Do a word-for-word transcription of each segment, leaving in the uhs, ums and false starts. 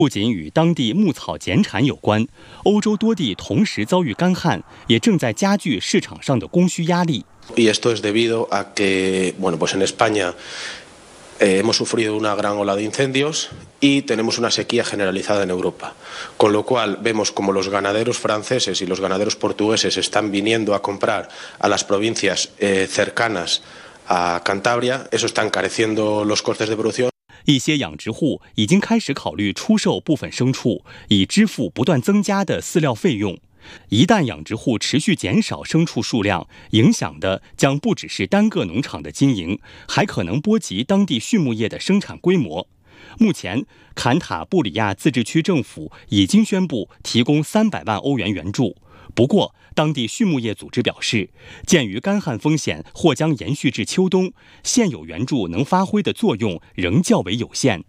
不仅与当地牧草减产有关，欧洲多地同时遭遇干旱，也正在加剧市场上的供需压力。 Y esto es debido a que, bueno, pues en España eh, hemos sufrido una gran ola de incendios y tenemos una sequía generalizada en Europa, con lo cual vemos como los ganaderos franceses y los ganaderos portugueses están viniendo a comprar a las provincias eh, cercanas a Cantabria, eso está encareciendo los costes de producción。 一些养殖户已经开始考虑出售部分牲畜，以支付不断增加的饲料费用。一旦养殖户持续减少牲畜数量，影响的将不只是单个农场的经营，还可能波及当地畜牧业的生产规模。目前，坎塔布里亚自治区政府已经宣布提供三百万欧元援助。不过，当地畜牧业组织表示，鉴于干旱风险或将延续至秋冬，现有援助能发挥的作用仍较为有限。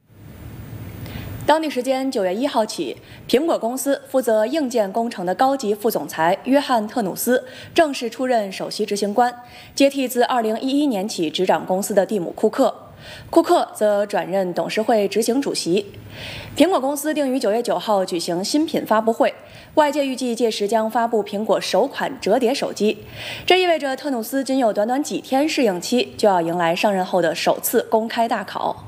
当地时间九月一号起，苹果公司负责硬件工程的高级副总裁约翰·特努斯正式出任首席执行官，接替自二零一一年起执掌公司的蒂姆·库克。库克则转任董事会执行主席。苹果公司定于九月九号举行新品发布会，外界预计届时将发布苹果首款折叠手机。这意味着特努斯仅有短短几天适应期，就要迎来上任后的首次公开大考。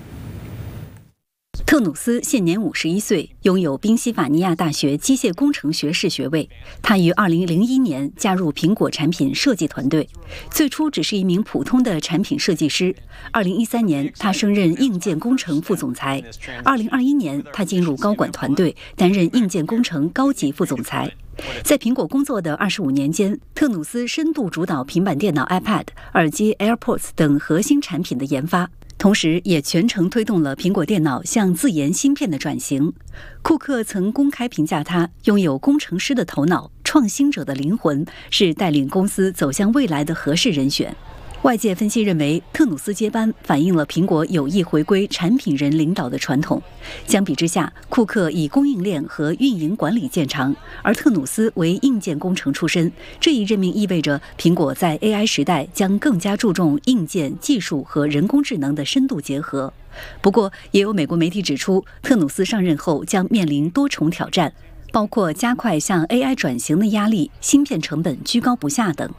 特努斯现年五十一岁，拥有宾夕法尼亚大学机械工程学士学位。他于二零零一年加入苹果产品设计团队，最初只是一名普通的产品设计师。二零一三年，他升任硬件工程副总裁。二零二一年，他进入高管团队，担任硬件工程高级副总裁。在苹果工作的二十五年间，特努斯深度主导平板电脑 iPad、耳机 AirPods 等核心产品的研发。同时也全程推动了苹果电脑向自研芯片的转型。库克曾公开评价他拥有工程师的头脑、创新者的灵魂，是带领公司走向未来的合适人选。外界分析认为，特努斯接班反映了苹果有意回归产品人领导的传统。相比之下，库克以供应链和运营管理见长，而特努斯为硬件工程出身。这一任命意味着苹果在 A I 时代将更加注重硬件技术和人工智能的深度结合。不过，也有美国媒体指出，特努斯上任后将面临多重挑战，包括加快向 A I 转型的压力、芯片成本居高不下等。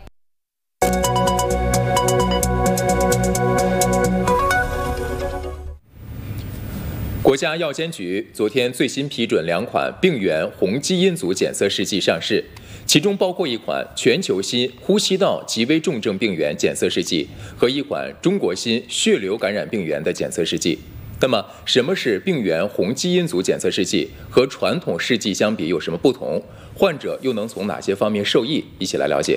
国家药监局昨天最新批准两款病原红基因组检测试剂上市，其中包括一款全球新呼吸道极危重症病原检测试剂和一款中国新血流感染病原的检测试剂。那么，什么是病原红基因组检测试剂？和传统试剂相比有什么不同？患者又能从哪些方面受益？一起来了解。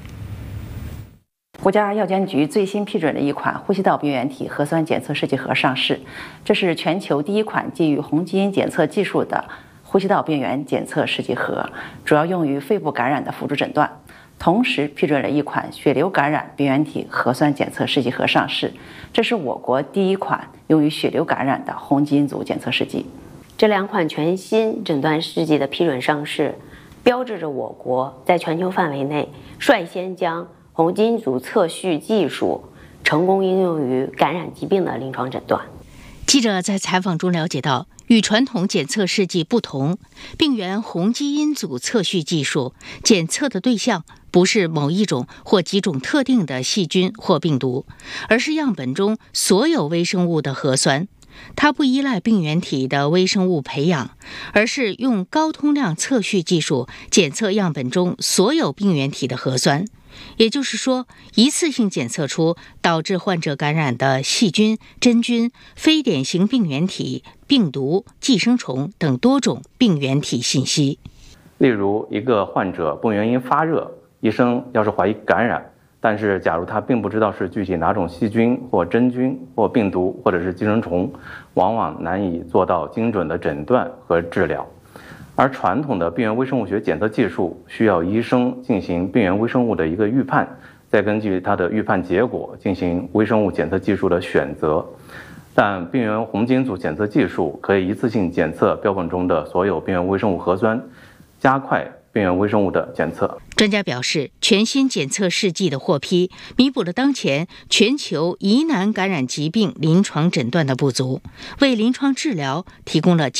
国家药监局最新批准了一款呼吸道病原体核酸检测试剂盒上市，这是全球第一款基于红基因检测技术的呼吸道病原检测试剂盒，主要用于肺部感染的辅助诊断。同时批准了一款血流感染病原体核酸检测试剂盒上市，这是我国第一款用于血流感染的红基因组检测试剂。 这两款全新诊断试剂的批准上市，标志着我国在全球范围内率先将红基因组测序技术成功应用于感染疾病的临床诊断。 记者在采访中了解到，与传统检测试剂不同，病原红基因组测序技术检测的对象不是某一种或几种特定的细菌或病毒，而是样本中所有微生物的核酸。它不依赖病原体的微生物培养，而是用高通量测序技术检测样本中所有病原体的核酸。也就是说，一次性检测出导致患者感染的细菌、真菌、非典型病原体、病毒、寄生虫等多种病原体信息。 例如，一个患者不明原因发热，医生要是怀疑感染，但是假如他并不知道是具体哪种细菌或真菌或病毒或者是寄生虫，往往难以做到精准的诊断和治疗。而传统的病原微生物学检测技术需要医生进行病原微生物的一个预判，再根据它的预判结果进行微生物检测技术的选择。但病原红基因组检测技术可以一次性检测标本中的所有病原微生物核酸，加快病原微生物的检测。 专家表示，全新检测试剂的获批，弥补了当前全球疑难感染疾病临床诊断的不足，为临床治疗提供了